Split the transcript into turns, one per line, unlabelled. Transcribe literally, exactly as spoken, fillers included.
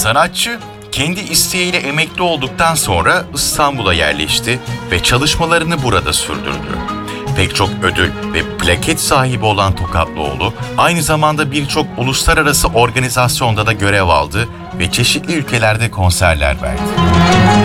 Sanatçı kendi isteğiyle emekli olduktan sonra İstanbul'a yerleşti ve çalışmalarını burada sürdürdü. Pek çok ödül ve plaket sahibi olan Tokatlıoğlu aynı zamanda birçok uluslararası organizasyonda da görev aldı ve çeşitli ülkelerde konserler verdi.